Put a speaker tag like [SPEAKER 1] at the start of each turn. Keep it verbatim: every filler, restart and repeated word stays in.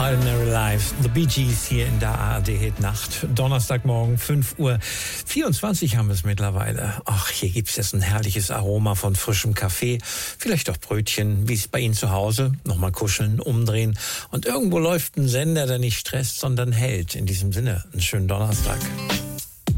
[SPEAKER 1] Ordinary Lives, The Bee Gees hier in der A R D-Hit Nacht. Donnerstagmorgen, fünf Uhr vierundzwanzig haben wir es mittlerweile. Ach, hier gibt es jetzt ein herrliches Aroma von frischem Kaffee, vielleicht auch Brötchen, wie es bei Ihnen zu Hause. Nochmal kuscheln, umdrehen. Und irgendwo läuft ein Sender, der nicht stresst, sondern hält. In diesem Sinne, einen schönen Donnerstag.